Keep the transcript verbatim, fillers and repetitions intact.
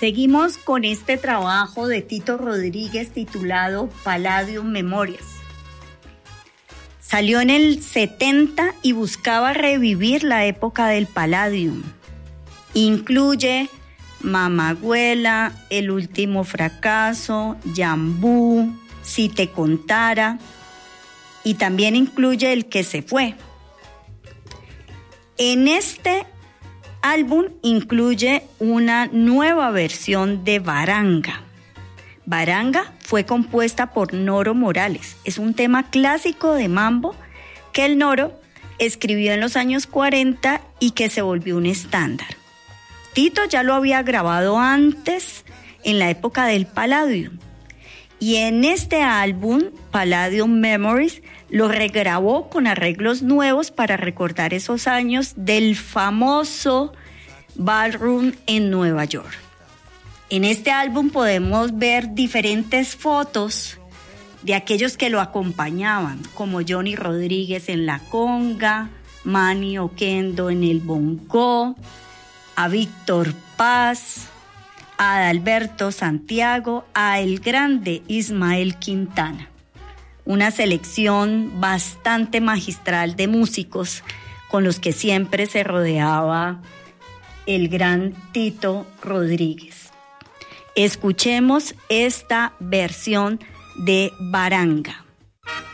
Seguimos con este trabajo de Tito Rodríguez titulado Palladium Memories. Salió en el setenta y buscaba revivir la época del Palladium. Incluye Mamagüela, El último fracaso, Yambú, Si te contara, y también incluye El que se fue. En este álbum incluye una nueva versión de Baranga. Baranga fue compuesta por Noro Morales. Es un tema clásico de mambo que el Noro escribió en los años cuarenta y que se volvió un estándar. Tito ya lo había grabado antes, en la época del Palladium. Y en este álbum, Palladium Memories, lo regrabó con arreglos nuevos para recordar esos años del famoso ballroom en Nueva York. En este álbum podemos ver diferentes fotos de aquellos que lo acompañaban, como Johnny Rodríguez en la conga, Manny Oquendo en el bongo, a Víctor Paz, a Adalberto Santiago, a el grande Ismael Quintana. Una selección bastante magistral de músicos con los que siempre se rodeaba el gran Tito Rodríguez. Escuchemos esta versión de Baranga.